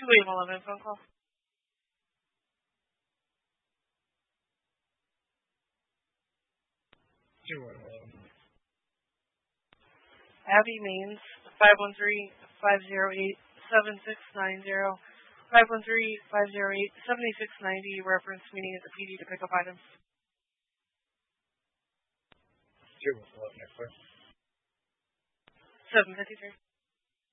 2 phone call. Abby Maines, 513-508-7690. 513-508-7690. Reference meeting at the PD to pick up items. 753.